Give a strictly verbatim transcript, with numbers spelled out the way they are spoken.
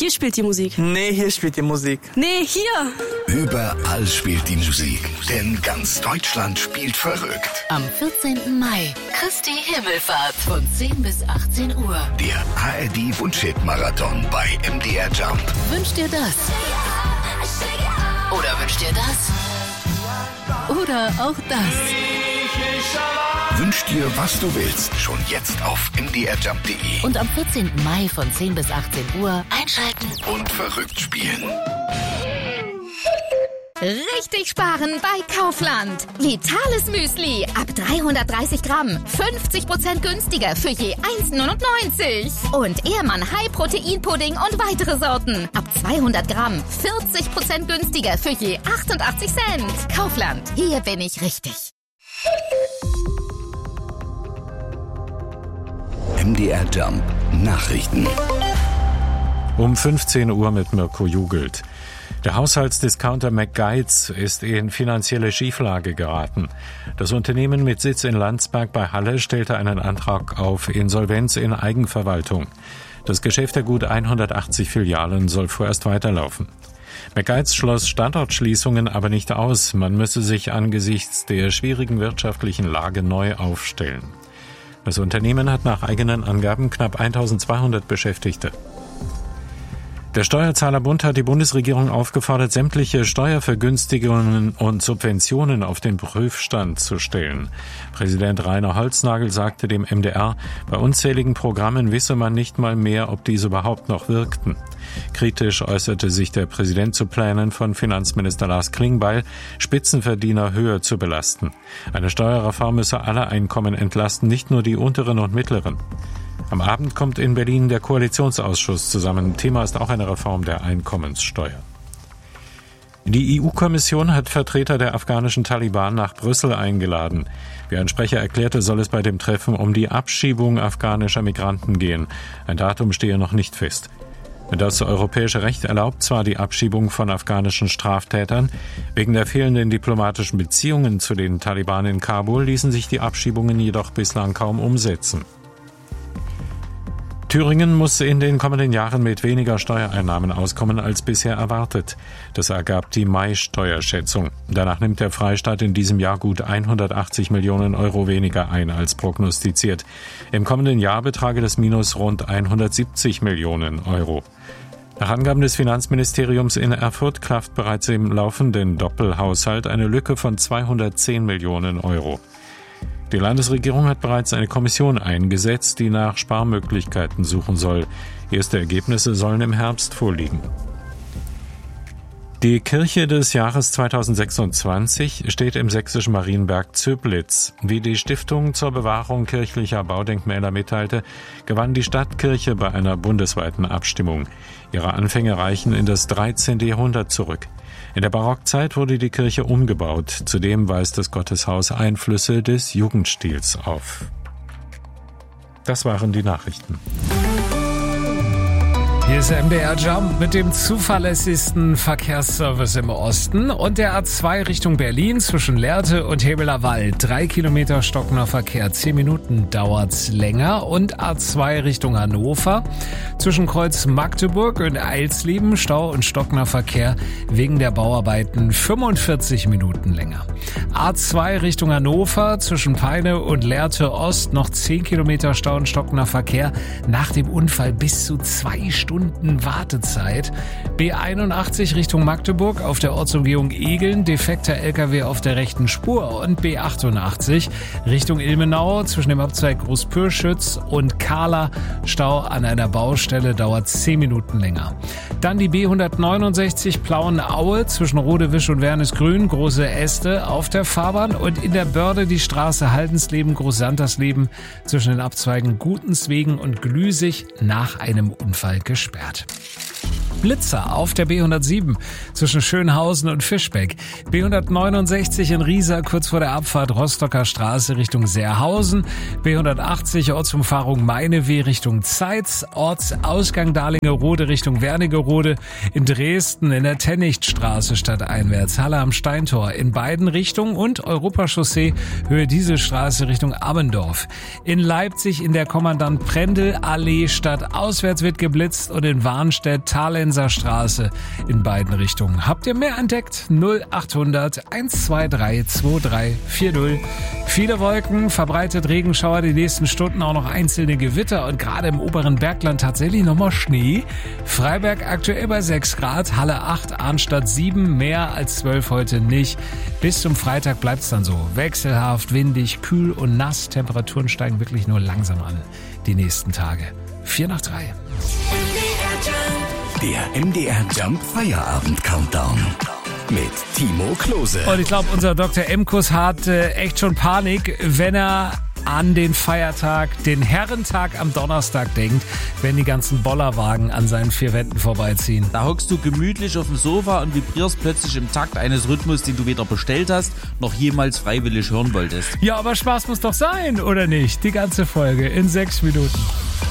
Hier spielt die Musik. Nee, hier spielt die Musik. Nee, hier. Überall spielt die Musik, denn ganz Deutschland spielt verrückt. Am vierzehnten Mai, Christi Himmelfahrt von zehn bis achtzehn Uhr. Der A R D Wunschhit-Marathon bei M D R Jump. Wünscht dir das? Oder wünscht dir das? Oder auch das? Wünsch dir, was du willst, schon jetzt auf m d r jump punkt d e. Und am vierzehnten Mai von zehn bis achtzehn Uhr einschalten Und verrückt spielen. Richtig sparen bei Kaufland. Vitales Müsli ab dreihundertdreißig Gramm. fünfzig Prozent günstiger für je eins Komma neunundneunzig. Und Ehrmann High Protein Pudding und weitere Sorten. Ab zweihundert Gramm. vierzig Prozent günstiger für je achtundachtzig Cent. Kaufland. Hier bin ich richtig. M D R Jump Nachrichten. Um fünfzehn Uhr mit Mirko Jugelt. Der Haushaltsdiscounter McGuides ist in finanzielle Schieflage geraten. Das Unternehmen mit Sitz in Landsberg bei Halle stellte einen Antrag auf Insolvenz in Eigenverwaltung. Das Geschäft der gut hundertachtzig Filialen soll vorerst weiterlaufen. McGuides schloss Standortschließungen aber nicht aus. Man müsse sich angesichts der schwierigen wirtschaftlichen Lage neu aufstellen. Das Unternehmen hat nach eigenen Angaben knapp eintausendzweihundert Beschäftigte. Der Steuerzahlerbund hat die Bundesregierung aufgefordert, sämtliche Steuervergünstigungen und Subventionen auf den Prüfstand zu stellen. Präsident Rainer Holznagel sagte dem M D R, bei unzähligen Programmen wisse man nicht mal mehr, ob diese überhaupt noch wirkten. Kritisch äußerte sich der Präsident zu Plänen von Finanzminister Lars Klingbeil, Spitzenverdiener höher zu belasten. Eine Steuerreform müsse alle Einkommen entlasten, nicht nur die unteren und mittleren. Am Abend kommt in Berlin der Koalitionsausschuss zusammen. Thema ist auch eine Reform der Einkommenssteuer. Die E U-Kommission hat Vertreter der afghanischen Taliban nach Brüssel eingeladen. Wie ein Sprecher erklärte, soll es bei dem Treffen um die Abschiebung afghanischer Migranten gehen. Ein Datum stehe noch nicht fest. Das europäische Recht erlaubt zwar die Abschiebung von afghanischen Straftätern. Wegen der fehlenden diplomatischen Beziehungen zu den Taliban in Kabul ließen sich die Abschiebungen jedoch bislang kaum umsetzen. Thüringen muss in den kommenden Jahren mit weniger Steuereinnahmen auskommen als bisher erwartet. Das ergab die Mai-Steuerschätzung. Danach nimmt der Freistaat in diesem Jahr gut hundertachtzig Millionen Euro weniger ein als prognostiziert. Im kommenden Jahr betrage das Minus rund hundertsiebzig Millionen Euro. Nach Angaben des Finanzministeriums in Erfurt klafft bereits im laufenden Doppelhaushalt eine Lücke von zweihundertzehn Millionen Euro. Die Landesregierung hat bereits eine Kommission eingesetzt, die nach Sparmöglichkeiten suchen soll. Erste Ergebnisse sollen im Herbst vorliegen. Die Kirche des Jahres zweitausendsechsundzwanzig steht im sächsischen Marienberg Zöblitz. Wie die Stiftung zur Bewahrung kirchlicher Baudenkmäler mitteilte, gewann die Stadtkirche bei einer bundesweiten Abstimmung. Ihre Anfänge reichen in das dreizehnte Jahrhundert zurück. In der Barockzeit wurde die Kirche umgebaut. Zudem weist das Gotteshaus Einflüsse des Jugendstils auf. Das waren die Nachrichten. Hier ist M D R Jump mit dem zuverlässigsten Verkehrsservice im Osten und der A zwei Richtung Berlin zwischen Lehrte und Hebelerwald. Drei Kilometer stockender Verkehr, zehn Minuten dauert's länger. Und A zwei Richtung Hannover zwischen Kreuz Magdeburg und Eilsleben, Stau und stockender Verkehr wegen der Bauarbeiten fünfundvierzig Minuten länger. A zwei Richtung Hannover zwischen Peine und Lehrte Ost noch zehn Kilometer Stau und stockender Verkehr, nach dem Unfall bis zu zwei Stunden Wartezeit. B einundachtzig Richtung Magdeburg auf der Ortsumgehung Egeln, defekter L K W auf der rechten Spur. Und B achtundachtzig Richtung Ilmenau zwischen dem Abzweig Großpürschütz und Kahler, Stau an einer Baustelle, dauert zehn Minuten länger. Dann die B hundertneunundsechzig Plauenaue zwischen Rodewisch und Wernesgrün, große Äste auf der Fahrbahn. Und in der Börde die Straße Haldensleben, Großsantersleben zwischen den Abzweigen Gutenswegen und Glüsig nach einem Unfall gesperrt. Blitzer auf der B hundertsieben zwischen Schönhausen und Fischbeck. B hundertneunundsechzig in Riesa kurz vor der Abfahrt Rostocker Straße Richtung Seerhausen. B hundertachtzig Ortsumfahrung Meineweh Richtung Zeitz. Ortsausgang Dahlingerode Richtung Wernigerode. In Dresden in der Tennichtstraße stadteinwärts. Halle am Steintor in beiden Richtungen und Europachaussee Höhe Dieselstraße Richtung Ammendorf. In Leipzig in der Kommandant Prendel Allee stadtauswärts wird geblitzt und in Warnstedt Thalenser Straße in beiden Richtungen. Habt ihr mehr entdeckt? null achthundert eins zwei drei zwei drei vier null. Viele Wolken, verbreitet Regenschauer, die nächsten Stunden auch noch einzelne Gewitter und gerade im oberen Bergland tatsächlich nochmal Schnee. Freiberg aktuell bei sechs Grad, Halle acht, Arnstadt sieben, mehr als zwölf heute nicht. Bis zum Freitag bleibt's dann so. Wechselhaft, windig, kühl und nass. Temperaturen steigen wirklich nur langsam an die nächsten Tage. vier nach drei. Der M D R Jump Feierabend Countdown mit Timo Klose. Und ich glaube, unser Doktor Emkus hat äh, echt schon Panik, wenn er an den Feiertag, den Herrentag am Donnerstag denkt, wenn die ganzen Bollerwagen an seinen vier Wänden vorbeiziehen. Da hockst du gemütlich auf dem Sofa und vibrierst plötzlich im Takt eines Rhythmus, den du weder bestellt hast, noch jemals freiwillig hören wolltest. Ja, aber Spaß muss doch sein, oder nicht? Die ganze Folge in sechs Minuten.